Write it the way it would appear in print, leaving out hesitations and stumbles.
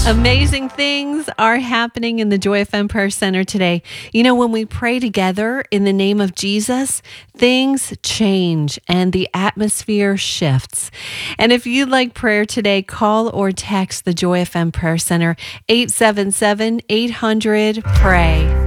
Amazing things are happening in the Joy FM Prayer Center today. You know, when we pray together in the name of Jesus, things change and the atmosphere shifts. And if you'd like prayer today, call or text the Joy FM Prayer Center 877-800-PRAY.